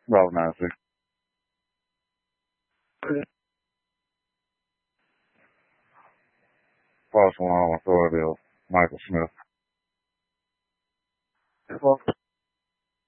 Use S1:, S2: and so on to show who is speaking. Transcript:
S1: About 96. False alarm authority of Michael Smith.